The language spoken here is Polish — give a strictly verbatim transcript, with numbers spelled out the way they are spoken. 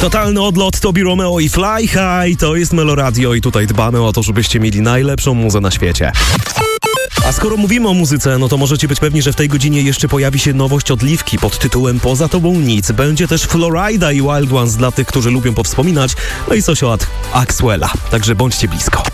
Totalny odlot, Tobi Romeo i Fly High. To jest Meloradio i tutaj dbamy o to, żebyście mieli najlepszą muzę na świecie. A skoro mówimy o muzyce, no to możecie być pewni, że w tej godzinie jeszcze pojawi się nowość od Liwki pod tytułem Poza tobą nic. Będzie też Florida i Wild Ones dla tych, którzy lubią powspominać, no i coś od Axwella. Także bądźcie blisko.